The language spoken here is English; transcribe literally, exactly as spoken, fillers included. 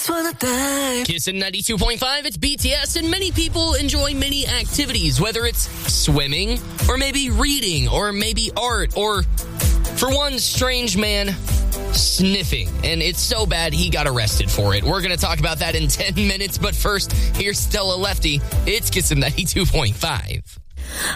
just wanna dive. Kissin' ninety-two point five, it's B T S, and many people enjoy many activities, whether it's swimming, or maybe reading, or maybe art, or, for one strange man, sniffing. And it's so bad he got arrested for it. We're going to talk about that in ten minutes, but first, here's Stella Lefty. It's Kissin' ninety-two point five.